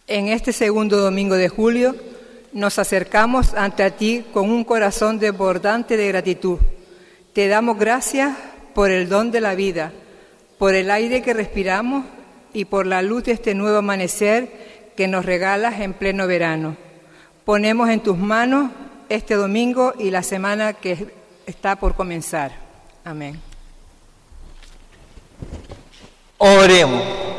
En este segundo domingo de julio nos acercamos ante ti con un corazón desbordante de gratitud. Te damos gracias por el don de la vida, por el aire que respiramos y por la luz de este nuevo amanecer que nos regalas en pleno verano. Ponemos en tus manos este domingo y la semana que está por comenzar. Amén. Oremos.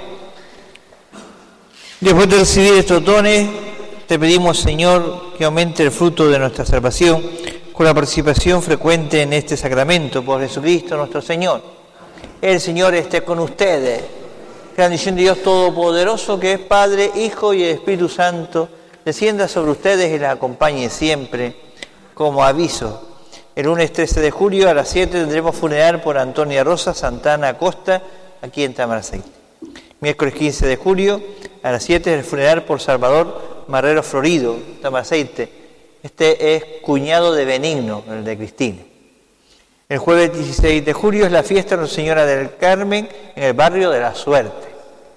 Después de recibir estos dones, te pedimos, Señor, que aumente el fruto de nuestra salvación con la participación frecuente en este sacramento por Jesucristo nuestro Señor. El Señor esté con ustedes. Que la bendición de Dios Todopoderoso, que es Padre, Hijo y Espíritu Santo, descienda sobre ustedes y la acompañe siempre. Como aviso, el lunes 13 de julio a las 7 tendremos funeral por Antonia Rosa Santana Acosta, aquí en Tamaraceite. Miércoles 15 de julio a las 7 el funeral por Salvador Marrero Florido, Tamaraceite. Este es cuñado de Benigno, el de Cristina. El jueves 16 de julio es la fiesta de Nuestra Señora del Carmen en el barrio de La Suerte.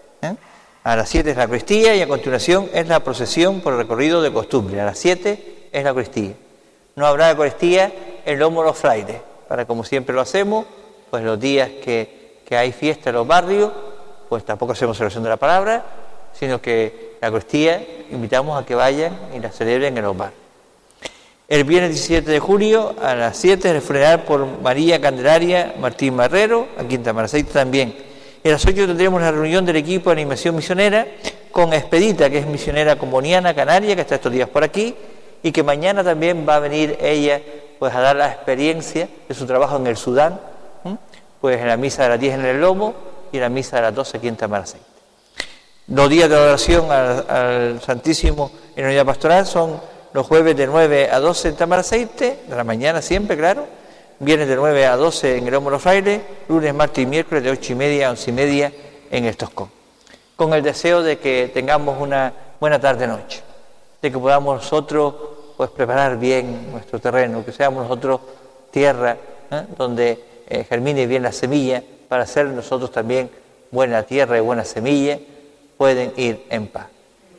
A las 7 es la Eucaristía y a continuación es la procesión por el recorrido de costumbre. A las 7 es la Eucaristía. No habrá Eucaristía en Lomo los Frailes, para como siempre lo hacemos, pues los días que hay fiesta en los barrios, pues tampoco hacemos celebración de la palabra, sino que la Eucaristía invitamos a que vayan y la celebren en los barrios. El viernes 17 de julio a las 7 el funeral por María Candelaria Martín Marrero, aquí en Tamaraceite también. Y a las 8 tendremos la reunión del equipo de animación misionera con Expedita, que es misionera comboniana canaria, que está estos días por aquí, y que mañana también va a venir ella pues a dar la experiencia de su trabajo en el Sudán, pues en la misa de las 10 en el Lomo y en la misa de las 12 aquí en Tamaraceite. Los días de adoración al Santísimo en la unidad pastoral son los jueves de 9 a 12 en Tamaraceite, de la mañana siempre, claro, viernes de 9 a 12 en el Lomo de los Frailes, lunes, martes y miércoles de 8:30 a 11:30 en el Toscón. Con el deseo de que tengamos una buena tarde-noche, de que podamos nosotros pues preparar bien nuestro terreno, que seamos nosotros tierra donde germine bien la semilla, para ser nosotros también buena tierra y buena semilla. Pueden ir en paz.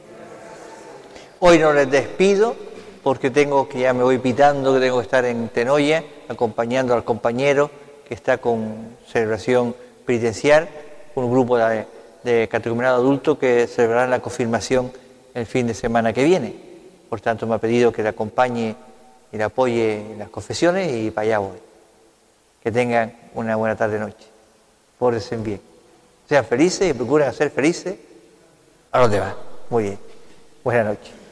Hoy no les despido porque ya me voy pitando, que tengo que estar en Tenoya acompañando al compañero que está con celebración penitencial, con un grupo de catecumenado adulto que celebrarán la confirmación el fin de semana que viene. Por tanto, me ha pedido que le acompañe y le apoye en las confesiones y para allá voy. Que tengan una buena tarde-noche. Pórtense bien. Sean felices y procuren hacer felices a los demás. Muy bien. Buenas noches.